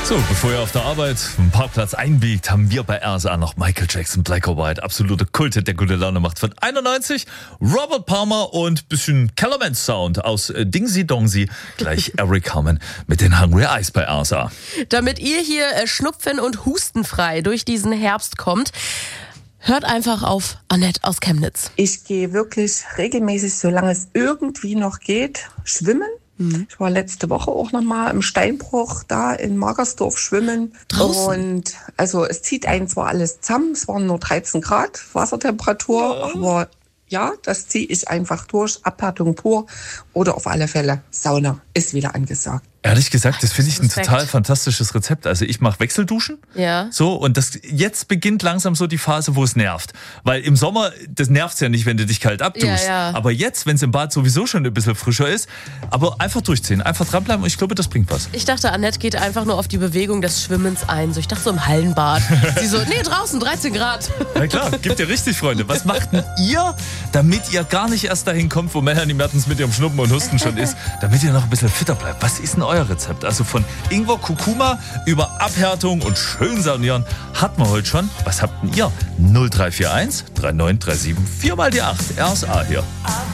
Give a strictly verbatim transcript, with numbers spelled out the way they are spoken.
So, bevor ihr auf der Arbeit einen Parkplatz einbiegt, haben wir bei R S A noch Michael Jackson, Black or White. Absolute Kult, der gute Laune macht. Von einundneunzig Robert Palmer und bisschen Kellerman Sound aus äh, Dingsy Dongsy. Gleich Eric Carmen mit den Hungry Eyes bei R S A. Damit ihr hier äh, schnupfen- und hustenfrei durch diesen Herbst kommt, hört einfach auf Annette aus Chemnitz. Ich gehe wirklich regelmäßig, solange es irgendwie noch geht, schwimmen. Mhm. Ich war letzte Woche auch noch mal im Steinbruch da in Magersdorf schwimmen. Draußen? Und also es zieht einen zwar alles zusammen, es waren nur dreizehn Grad Wassertemperatur, ja. aber ja, das ziehe ich einfach durch, Abhärtung pur oder auf alle Fälle Sauna ist wieder angesagt. Ehrlich gesagt, das finde ich ein Respekt. total fantastisches Rezept. Also ich mache Wechselduschen. Ja. So, und das jetzt beginnt langsam so die Phase, wo es nervt. Weil im Sommer, das nervt's ja nicht, wenn du dich kalt abduschst. Ja, ja. Aber jetzt, wenn es im Bad sowieso schon ein bisschen frischer ist, aber einfach durchziehen, einfach dranbleiben und ich glaube, das bringt was. Ich dachte, Annette geht einfach nur auf die Bewegung des Schwimmens ein. So, ich dachte so im Hallenbad. Sie so, nee, draußen, dreizehn Grad. Na klar, gibt ihr richtig, Freunde. Was macht denn ihr, damit ihr gar nicht erst dahin kommt, wo Melanie Mertens mit ihrem Schnuppen und Husten schon ist, damit ihr noch ein bisschen fitter bleibt? Was ist denn euer Rezept? Also von Ingwer, Kurkuma über Abhärtung und schön saunieren hatten wir heute schon. Was habt denn ihr? null drei vier eins drei neun drei sieben vier mal die acht. R S A hier.